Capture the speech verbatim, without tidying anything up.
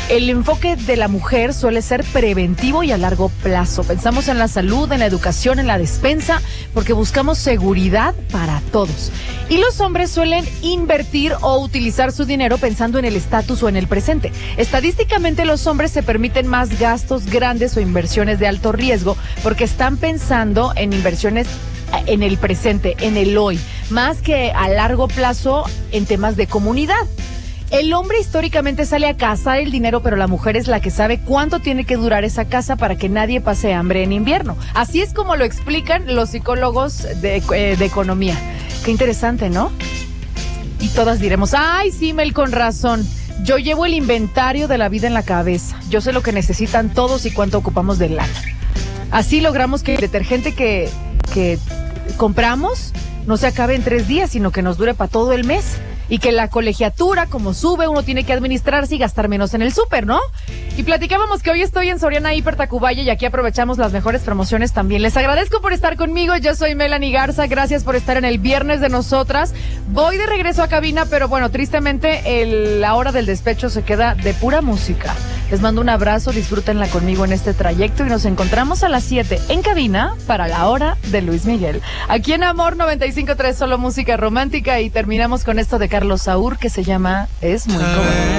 El enfoque de la mujer suele ser preventivo y a largo plazo. Pensamos en la salud, en la educación, en la despensa, porque buscamos seguridad para todos. Y los hombres suelen invertir o utilizar su dinero pensando en el estatus o en el presente. Estadísticamente, los hombres se permiten más gastos grandes o inversiones de alto riesgo porque están pensando en inversiones en el presente, en el hoy, más que a largo plazo en temas de comunidad. El hombre históricamente sale a cazar el dinero, pero la mujer es la que sabe cuánto tiene que durar esa casa para que nadie pase hambre en invierno. Así es como lo explican los psicólogos de, eh, de economía. Qué interesante, ¿no? Y todas diremos, ay, sí, Mel, con razón. Yo llevo el inventario de la vida en la cabeza. Yo sé lo que necesitan todos y cuánto ocupamos de lana. Así logramos que el detergente que, que compramos no se acabe en tres días, sino que nos dure para todo el mes. Y que la colegiatura, como sube, uno tiene que administrarse y gastar menos en el súper, ¿no? Y platicábamos que hoy estoy en Soriana Hiper Tacubaya y aquí aprovechamos las mejores promociones también. Les agradezco por estar conmigo, yo soy Melanie Garza, gracias por estar en el Viernes de Nosotras. Voy de regreso a cabina, pero bueno, tristemente el, la hora del despecho se queda de pura música. Les mando un abrazo, disfrútenla conmigo en este trayecto y nos encontramos a las siete en cabina para la hora de Luis Miguel. Aquí en Amor noventa y cinco punto tres, solo música romántica, y terminamos con esto de Carlos Saúl que se llama Es muy cómodo.